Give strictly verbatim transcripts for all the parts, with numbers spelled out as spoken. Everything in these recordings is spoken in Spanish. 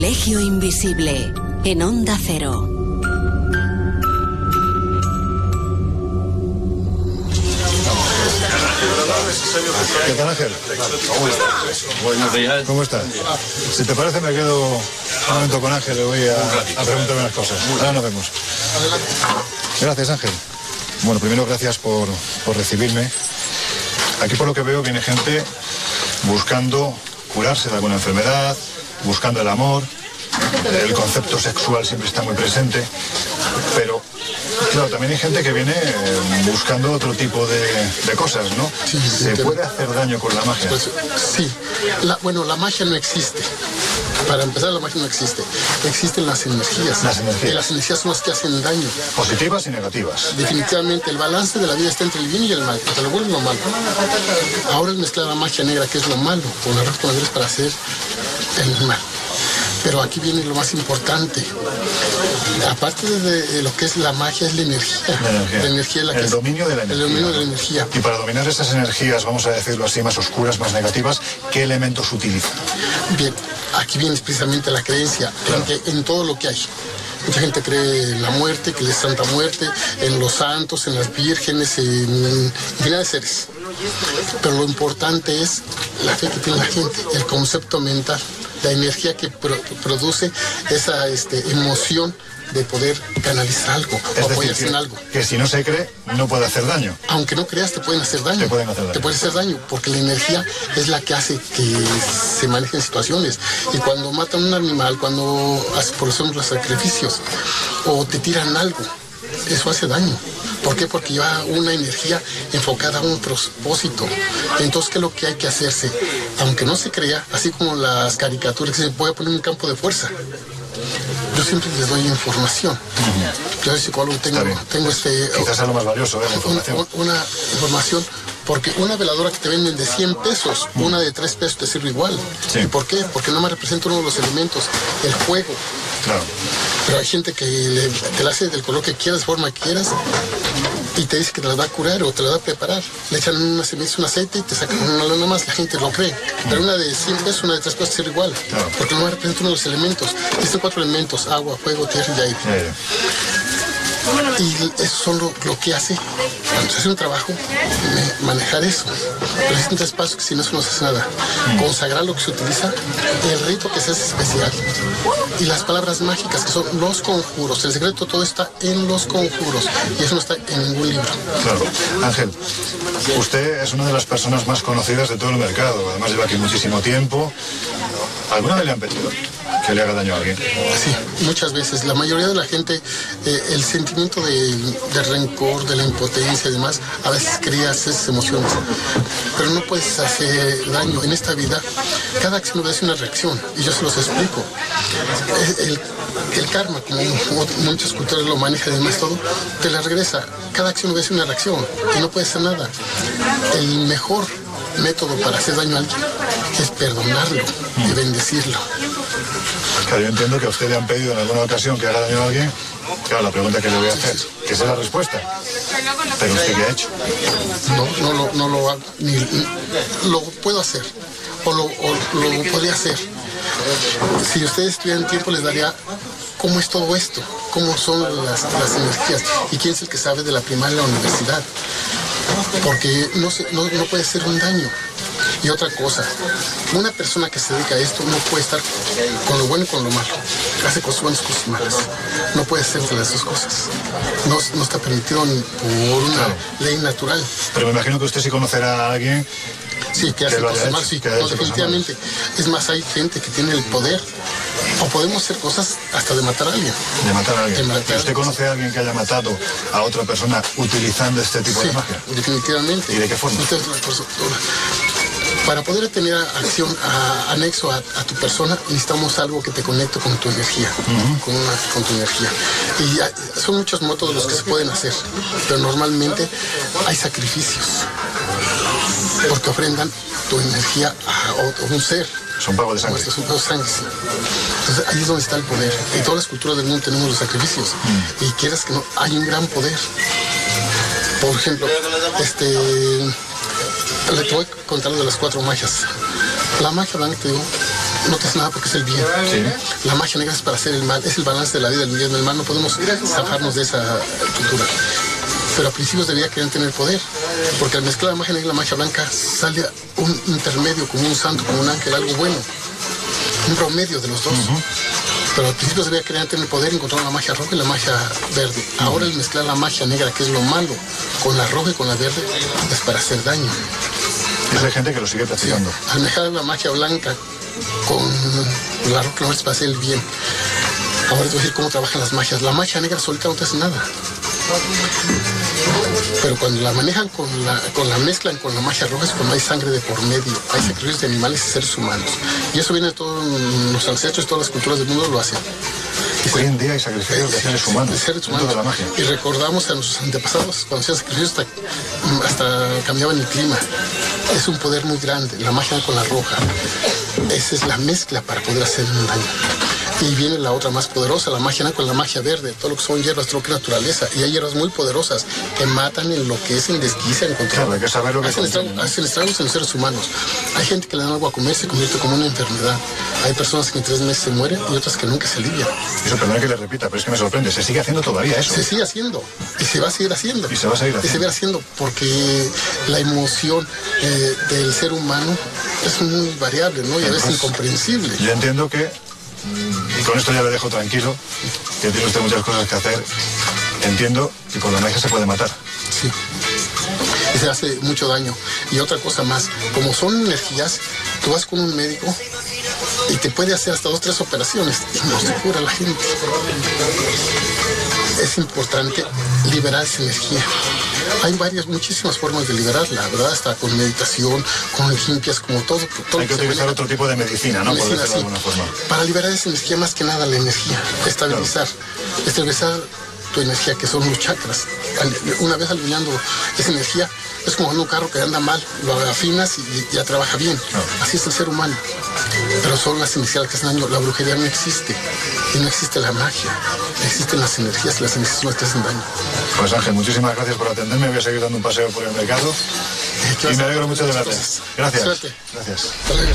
Colegio Invisible, en Onda Cero. ¿Qué tal, Ángel? Buenos días. ¿Cómo estás? Si te parece, me quedo un momento con Ángel, le voy a, a preguntarme unas cosas. Ahora nos vemos. Gracias, Ángel. Bueno, primero, gracias por, por recibirme. Aquí, por lo que veo, viene gente buscando curarse de alguna enfermedad, buscando el amor. El concepto sexual siempre está muy presente, pero claro, también hay gente que viene eh, buscando otro tipo de, de cosas, ¿no? Sí, ¿Se sí, puede hacer daño con la magia? Pues, sí, la, bueno, la magia no existe. Para empezar, la magia no existe. Existen las energías. Las energías. Y las energías son las que hacen daño. Positivas y negativas. Definitivamente, el balance de la vida está entre el bien y el mal, que te lo vuelve lo malo. Ahora es mezclar la magia negra, que es lo malo, con las poderes para hacer el mal. Pero aquí viene lo más importante. Aparte de lo que es la magia, es la energía. La energía. La energía es la que el es, dominio de la energía. El dominio de la energía. Y para dominar esas energías, vamos a decirlo así, más oscuras, más negativas, ¿qué elementos utilizan? Bien, aquí viene precisamente la creencia, claro, en, que, en todo lo que hay. Mucha gente cree en la muerte, que es Santa Muerte, en los santos, en las vírgenes, en infinidad de seres. Pero lo importante es la fe que tiene la gente, el concepto mental, la energía que pro produce esa este, emoción de poder canalizar algo es o decir, apoyarse que, en algo. Que si no se cree, no puede hacer daño. Aunque no creas, te pueden hacer daño. Te pueden hacer daño. Te pueden hacer daño, porque la energía es la que hace que se manejen situaciones. Y cuando matan un animal, cuando hacen, por ejemplo, los sacrificios, o te tiran algo, eso hace daño. ¿Por qué? Porque lleva una energía enfocada a un propósito. Entonces, ¿qué es lo que hay que hacerse? Aunque no se crea, así como las caricaturas que se puede poner un campo de fuerza. Yo siempre les doy información. Uh-huh. Yo soy psicólogo, tengo, tengo este... Quizás es lo más valioso, ¿eh? La información. Una, una información, porque una veladora que te venden de cien pesos, uh-huh, una de tres pesos te sirve igual. Sí. ¿Y por qué? Porque no me representa uno de los elementos, el fuego. Claro. Pero hay gente que le, te la hace del color que quieras, forma que quieras, y te dice que te la va a curar o te la va a preparar. Le echan una semilla, un aceite y te sacan una lana más, la gente lo cree. Pero una de cien pesos, una de tres pesos sirve igual. Claro. Porque no me representa uno de los elementos. Existen cuatro elementos: agua, fuego, tierra y aire. Yeah. Y eso son lo, lo que hace, cuando se hace un trabajo, me, manejar eso. Pero existen tres pasos que si no, eso no se hace nada. Consagrar lo que se utiliza, el rito que se hace especial, y las palabras mágicas, que son los conjuros. El secreto todo está en los conjuros, y eso no está en ningún libro. Claro. Ángel, usted es una de las personas más conocidas de todo el mercado. Además lleva aquí muchísimo tiempo. ¿Alguna vez le han pedido que le haga daño a alguien? Sí, muchas veces. La mayoría de la gente, eh, el sentimiento de, de rencor, de la impotencia y demás, a veces crea esas emociones. Pero no puedes hacer daño. En esta vida, cada acción obedece una reacción, y yo se los explico. El, el karma, como muchas culturas lo manejan y demás todo, te la regresa. Cada acción obedece una reacción, y no puede ser nada. El mejor método para hacer daño a alguien es perdonarlo y bendecirlo. Claro, yo entiendo que a usted le han pedido en alguna ocasión que haga daño a alguien. Claro, la pregunta que le voy a hacer, que esa es la respuesta. ¿Pero usted qué ha hecho? No, no, lo, no lo hago, ni, ni lo puedo hacer, o lo, o lo podría hacer. Si ustedes tuvieran tiempo, les daría cómo es todo esto, cómo son las, las energías, y quién es el que sabe de la primaria de la universidad. Porque no, se, no, no puede ser un daño. Y otra cosa, una persona que se dedica a esto no puede estar con lo bueno y con lo malo. Hace cosas buenas, cosas malas. No puede ser de las dos cosas. No, no está permitido ni por una claro. ley natural. Pero me imagino que usted sí conocerá a alguien. Sí, que hace que cosas malas, sí, no, definitivamente. Es más, hay gente que tiene el poder, o podemos hacer cosas hasta de matar a alguien. De matar a alguien. Matar ¿Usted conoce a alguien que haya matado a otra persona utilizando este tipo sí, de magia? Definitivamente. ¿Y de qué forma? Para poder tener acción a, anexo a, a tu persona, necesitamos algo que te conecte con tu energía, uh-huh. con, una, con tu energía. Y hay, son muchos métodos los que se pueden hacer, pero normalmente hay sacrificios, porque ofrendan tu energía a, a un ser. Son pagos de sangre. Son pagos de sangre, sí. Entonces ahí es donde está el poder. En todas las culturas del mundo tenemos los sacrificios. Uh-huh. Y quieras que no, hay un gran poder. Por ejemplo, este... le te voy a contar de las cuatro magias. La magia blanca, te digo, no te hace nada porque es el bien. Sí. La magia negra es para hacer el mal, es el balance de la vida, el bien del mal, no podemos zafarnos de esa cultura. Pero a principios debía querer tener poder, porque al mezclar la magia negra y la magia blanca sale un intermedio, como un santo, como un ángel, algo bueno, un promedio de los dos. Uh-huh. Pero al principio debía querer tener poder, encontrar la magia roja y la magia verde. Ahora el mezclar la magia negra, que es lo malo, con la roja y con la verde, es para hacer daño. Es hay gente que lo sigue practicando. Sí. Al mezclar la magia blanca con la roja, no es para hacer el bien. Ahora te voy a decir cómo trabajan las magias. La magia negra solita no te hace nada. Pero cuando la manejan con la, con la mezclan con la magia roja es cuando hay sangre de por medio, hay sacrificios de animales y seres humanos. Y eso viene de todos los ancestros, todas las culturas del mundo lo hacen. Y hoy en día hay sacrificios de seres humanos. De seres humanos. De la magia. Y recordamos a nuestros antepasados cuando hacían sacrificios hasta, hasta cambiaban el clima. Es un poder muy grande, la magia con la roja. Esa es la mezcla para poder hacer un daño. Y viene la otra más poderosa, la magia con la magia verde, todo lo que son hierbas, todo lo que es naturaleza. Y hay hierbas muy poderosas que matan, enloquecen, desquician, controlan. Claro, hay que saber lo que hacen, estragos, ¿no? Hacen estragos en los seres humanos. Hay gente que le dan algo a comer, se convierte como una enfermedad. Hay personas que en tres meses se mueren y otras que nunca se alivian. Eso, perdón que le repita, pero es que me sorprende. Se sigue haciendo todavía eso. Se sigue haciendo. Y se va a seguir haciendo. Y se va a seguir haciendo. Y se va haciendo porque la emoción eh, del ser humano es muy variable, ¿no? Y a veces pues, incomprensible. Yo entiendo que... Y con esto ya le dejo tranquilo, que tiene usted muchas cosas que hacer. Entiendo que con la magia se puede matar. Sí. Y se hace mucho daño. Y otra cosa más, como son energías, tú vas con un médico y te puede hacer hasta dos o tres operaciones y no se cura la gente. Es importante liberar esa energía. Hay varias, muchísimas formas de liberarla, ¿verdad? Hasta con meditación, con limpias, como todo. todo Hay que utilizar otro tipo de medicina, ¿no? Medicina, por decirlo sí. de alguna forma. Para liberar esa energía, más que nada la energía, estabilizar. Claro. Estabilizar tu energía, que son los chakras. Una vez alineando esa energía, es como un carro que anda mal, lo afinas y ya trabaja bien. Claro. Así es el ser humano. Pero son las energías que hacen daño. La brujería no existe. Y no existe la magia. Existen las energías y las energías son las que hacen daño. Pues Ángel, muchísimas gracias por atenderme. Voy a seguir dando un paseo por el mercado. Y me alegro mucho de verte. Gracias. Suerte. Gracias. Hasta luego.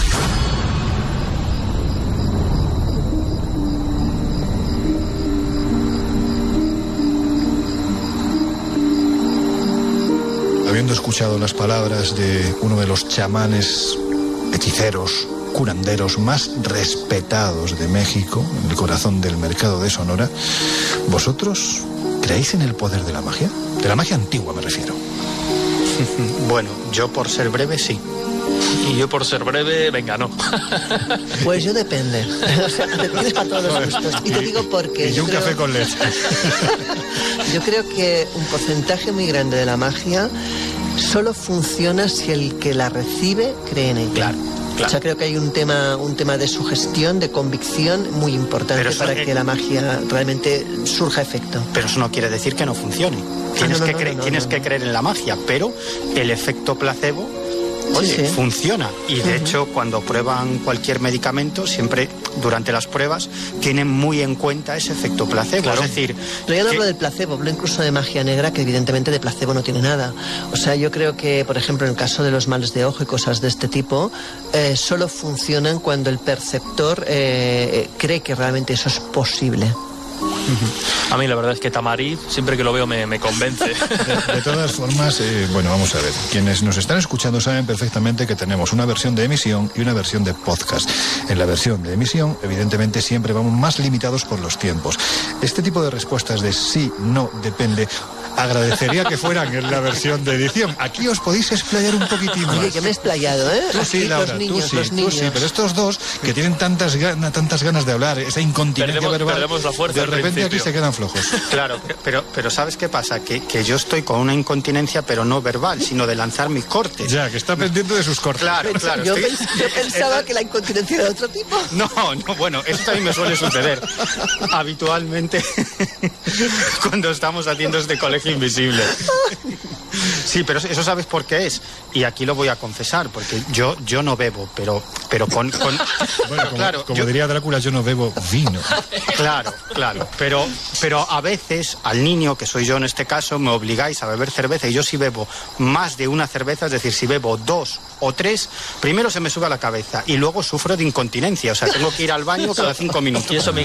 Habiendo escuchado las palabras de uno de los chamanes, hechiceros, curanderos más respetados de México, en el corazón del mercado de Sonora, ¿vosotros creéis en el poder de la magia? De la magia antigua me refiero. Bueno, yo por ser breve sí. Y yo por ser breve, venga, no. Pues yo depende. O sea, te tienes para todos los gustos. Y te digo por qué. Y un creo... café con leche. Yo creo que un porcentaje muy grande de la magia solo funciona si el que la recibe cree en ella. Claro. Claro. O sea, creo que hay un tema, un tema de sugestión, de convicción muy importante para que, que la magia realmente surja efecto. Pero eso no quiere decir que no funcione. Tienes, no, no, que, cre- no, no, tienes no, no. que creer en la magia, pero el efecto placebo, oye, sí, sí. funciona. Y de uh-huh. hecho, cuando prueban cualquier medicamento, siempre durante las pruebas tienen muy en cuenta ese efecto placebo. Claro. Es decir, pero yo no que... hablo del placebo, hablo incluso de magia negra, que evidentemente de placebo no tiene nada. O sea, yo creo que, por ejemplo, en el caso de los males de ojo y cosas de este tipo, eh, solo funcionan cuando el perceptor eh, cree que realmente eso es posible. Uh-huh. A mí la verdad es que Tamariz, siempre que lo veo me, me convence. De, de todas formas, eh, bueno, vamos a ver. Quienes nos están escuchando saben perfectamente que tenemos una versión de emisión y una versión de podcast. En la versión de emisión, evidentemente, siempre vamos más limitados por los tiempos. Este tipo de respuestas de sí, no, depende, agradecería que fueran en la versión de edición. Aquí os podéis explayar un poquitín más. Oye, que me he explayado, ¿eh? Tú sí, Laura, los niños, tú sí, los niños. Tú sí, pero estos dos que tienen tantas ganas, tantas ganas de hablar, esa incontinencia perdemos, verbal, perdemos la fuerza de repente principio. Aquí se quedan flojos. Claro, pero, pero ¿sabes qué pasa? Que, que yo estoy con una incontinencia, pero no verbal, sino de lanzar mis cortes. Ya, que está pendiente de sus cortes. Claro, claro. Yo, estoy... pens- yo pensaba que la incontinencia era de otro tipo. No, no, bueno, eso también me suele suceder habitualmente cuando estamos haciendo este colegio invisible. Sí, pero eso sabes por qué es. Y aquí lo voy a confesar, porque yo, yo no bebo, pero, pero con... con... Bueno, como, claro, como yo... diría Drácula, yo no bebo vino. Claro, claro. Pero, pero a veces al niño, que soy yo en este caso, me obligáis a beber cerveza, y yo si bebo más de una cerveza, es decir, si bebo dos o tres, primero se me sube a la cabeza y luego sufro de incontinencia. O sea, tengo que ir al baño cada cinco minutos. Y eso me